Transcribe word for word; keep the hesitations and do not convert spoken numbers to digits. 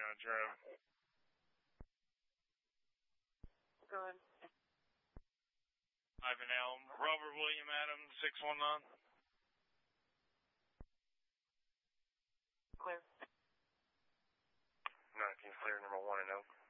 County Drive. Go ahead. Ivan Elm, Robert William Adams, six one nine. Clear. nineteen clear, number one and oh.